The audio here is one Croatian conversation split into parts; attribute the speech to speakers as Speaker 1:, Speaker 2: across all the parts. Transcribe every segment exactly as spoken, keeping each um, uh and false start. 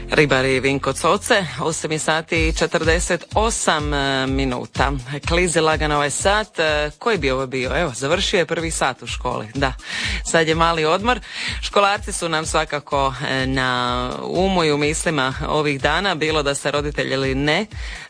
Speaker 1: Ribari Vinko Coce, osam je sati i četrdeset osam minuta. Klizi lagan ovaj sat. Koji bi ovo bio? Evo, završio je prvi sat u školi. Da, sad je mali odmor. Školarci su nam svakako na umu i u mislima ovih dana, bilo da ste roditelji ili ne.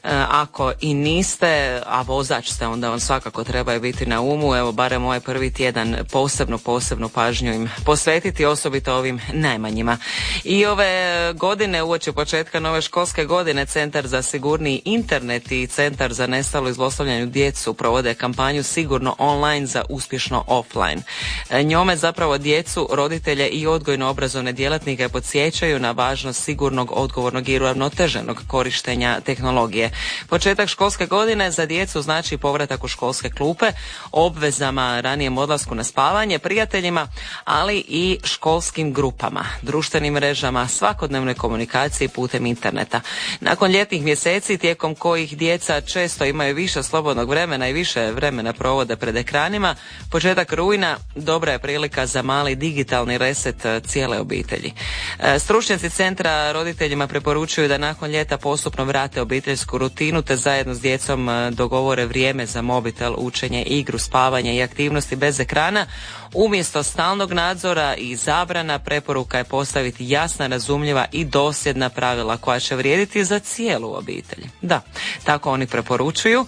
Speaker 1: Ako i niste, a vozač ste, onda on svakako treba biti na umu. Evo, barem ovaj prvi tjedan posebno, posebnu pažnju im posvetiti, osobito ovim najmanjima. I ove godine, uoči početka nove školske godine, Centar za sigurniji internet i Centar za nestalu i zlostavljanu djecu provode kampanju Sigurno online za uspješno offline. Njome zapravo djecu, roditelje i odgojno-obrazovne djelatnike podsjećaju na važnost sigurnog, odgovornog i uravnoteženog korištenja tehnologije. Početak školske godine za djecu znači povratak u školske klupe, obvezama, ranijem odlasku na spavanje, prijateljima, ali i školskim grupama, društvenim mrežama, svakodnevnoj komunikaciji putem interneta. Nakon ljetnih mjeseci, tijekom kojih djeca često imaju više slobodnog vremena i više vremena provode pred ekranima, početak rujna dobra je prilika za mali digitalni reset cijele obitelji. Stručnjaci centra roditeljima preporučuju da nakon ljeta postupno vrate obiteljsku rutinu te zajedno s djecom dogovore vrijeme za mobitel, učenje, igru, spavanje i aktivnosti bez ekrana. Umjesto stalnog nadzora i zabrana, preporuka je postaviti jasna, razumljiva i dosljedna pravila koja će vrijediti za cijelu obitelj. Da, tako oni preporučuju.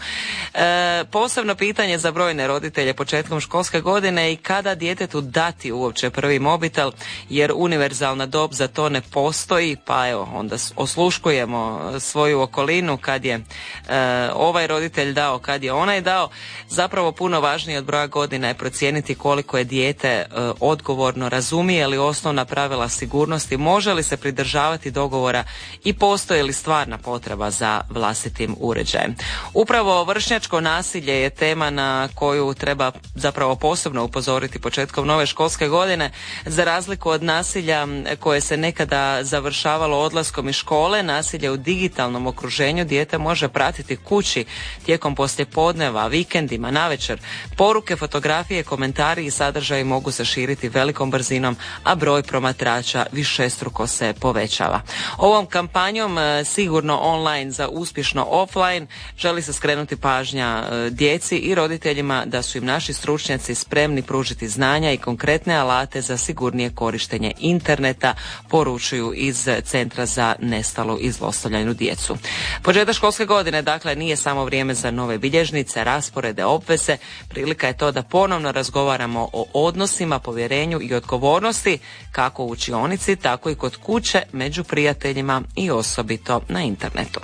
Speaker 1: E, posebno pitanje za brojne roditelje početkom školske godine i kada djetetu dati uopće prvi mobitel, jer univerzalna dob za to ne postoji, pa evo, onda osluškujemo svoju okolinu kad je e, ovaj roditelj dao, kad je onaj dao. Zapravo puno važnije od broja godina je procijeniti koliko je dijete e, odgovorno, razumije li osnovna pravila sigurnosti, može li se pridržavati dogovora i postoji li stvarna potreba za vlastitim uređajem. Upravo vršnjačko nasilje je tema na koju treba zapravo posebno upozoriti početkom nove školske godine. Za razliku od nasilja koje se nekada završavalo odlaskom iz škole, nasilje u digitalnom okruženju dijete može pratiti kući tijekom poslijepodneva, vikendima, navečer. Poruke, fotografije, komentari i sadržaji mogu se širiti velikom brzinom, a broj promatrača višestruko se povećava. Ovom kampanjom Sigurno online za uspješno offline želi se skrenuti pažnja djeci i roditeljima da su im naši stručnjaci spremni pružiti znanja i konkretne alate za sigurnije korištenje interneta, poručuju iz Centra za nestalu i zlostavljanu djecu. Početak školske godine, dakle, nije samo vrijeme za nove bilježnice, rasporede, obveze. Prilika je to da ponovno razgovaramo o odnosima, povjerenju i odgovornosti, kako u učionici, tako i kod kuće, među prijateljima i osobito na internetu.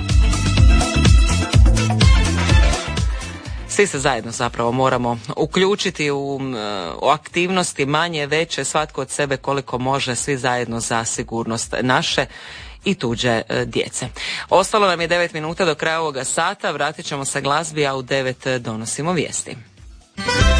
Speaker 1: Svi se zajedno zapravo moramo uključiti u, u aktivnosti manje, veće, svatko od sebe koliko može, svi zajedno za sigurnost naše i tuđe e, djece. Ostalo nam je devet minuta do kraja ovoga sata, vratit ćemo se glazbi, a u devet donosimo vijesti.